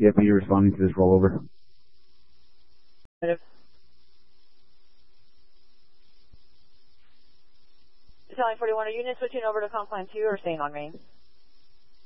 CFP responding to this rollover. Italian 41, are units switching over to Compline 2 or staying on main?